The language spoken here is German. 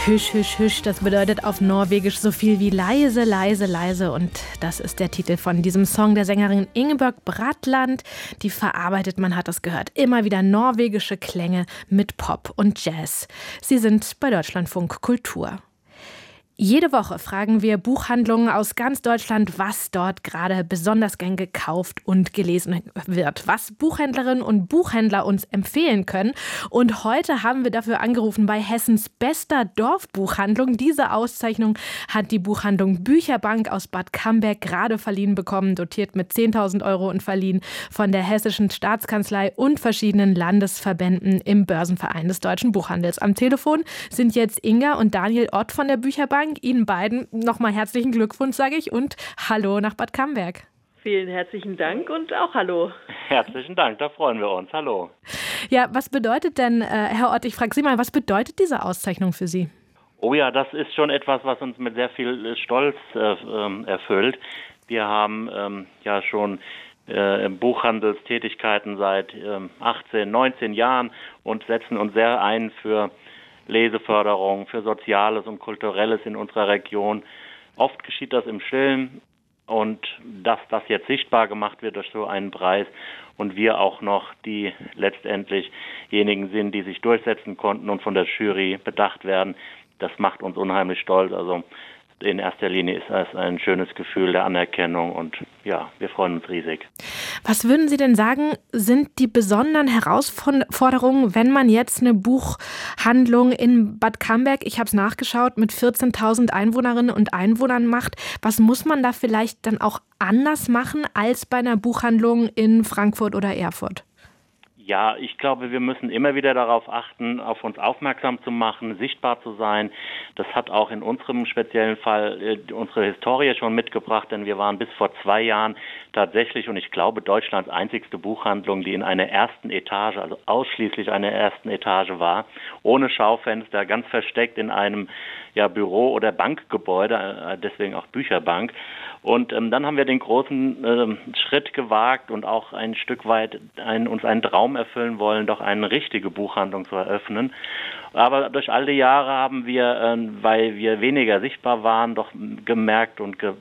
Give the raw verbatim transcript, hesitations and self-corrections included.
Hüsch, hüsch, hüsch, das bedeutet auf Norwegisch so viel wie leise, leise, leise. Und das ist der Titel von diesem Song der Sängerin Ingeborg Bratland. Die verarbeitet, man hat das gehört, immer wieder norwegische Klänge mit Pop und Jazz. Sie sind bei Deutschlandfunk Kultur. Jede Woche fragen wir Buchhandlungen aus ganz Deutschland, was dort gerade besonders gern gekauft und gelesen wird, was Buchhändlerinnen und Buchhändler uns empfehlen können. Und heute haben wir dafür angerufen bei Hessens bester Dorfbuchhandlung. Diese Auszeichnung hat die Buchhandlung Bücherbank aus Bad Camberg gerade verliehen bekommen, dotiert mit zehntausend Euro und verliehen von der Hessischen Staatskanzlei und verschiedenen Landesverbänden im Börsenverein des deutschen Buchhandels. Am Telefon sind jetzt Inga und Daniel Ott von der Bücherbank. Ihnen beiden nochmal herzlichen Glückwunsch, sage ich, und hallo nach Bad Camberg. Vielen herzlichen Dank und auch hallo. Herzlichen Dank, da freuen wir uns. Hallo. Ja, was bedeutet denn, äh, Herr Ott, ich frage Sie mal, was bedeutet diese Auszeichnung für Sie? Oh ja, das ist schon etwas, was uns mit sehr viel Stolz äh, erfüllt. Wir haben ähm, ja schon äh, Buchhandelstätigkeiten seit ähm, achtzehn, neunzehn Jahren und setzen uns sehr ein für Leseförderung, für Soziales und Kulturelles in unserer Region. Oft geschieht das im Stillen und dass das jetzt sichtbar gemacht wird durch so einen Preis und wir auch noch die letztendlich diejenigen sind, die sich durchsetzen konnten und von der Jury bedacht werden, das macht uns unheimlich stolz. Also in erster Linie ist das ein schönes Gefühl der Anerkennung und ja, wir freuen uns riesig. Was würden Sie denn sagen, sind die besonderen Herausforderungen, wenn man jetzt eine Buchhandlung in Bad Camberg, ich habe es nachgeschaut, mit vierzehntausend Einwohnerinnen und Einwohnern macht? Was muss man da vielleicht dann auch anders machen als bei einer Buchhandlung in Frankfurt oder Erfurt? Ja, ich glaube, wir müssen immer wieder darauf achten, auf uns aufmerksam zu machen, sichtbar zu sein. Das hat auch in unserem speziellen Fall äh, unsere Historie schon mitgebracht, denn wir waren bis vor zwei Jahren tatsächlich, und ich glaube, Deutschlands einzigste Buchhandlung, die in einer ersten Etage, also ausschließlich einer ersten Etage war, ohne Schaufenster, ganz versteckt in einem ja, Büro- oder Bankgebäude, äh, deswegen auch Bücherbank. Und ähm, dann haben wir den großen ähm, Schritt gewagt und auch ein Stück weit ein, uns einen Traum erfüllen wollen, doch eine richtige Buchhandlung zu eröffnen. Aber durch all die Jahre haben wir, äh, weil wir weniger sichtbar waren, doch gemerkt und ge-